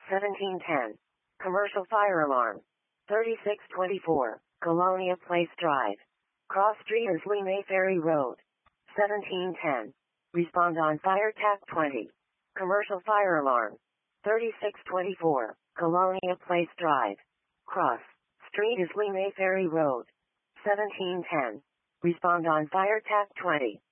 1710. Commercial fire alarm. 3624. Colonia Place Drive. Cross Street is Lee May Ferry Road. 1710. Respond on fire tap 20. Commercial fire alarm. 3624. Colonia Place Drive. Cross Street is Lee May Ferry Road. 1710. Respond on fire tap 20.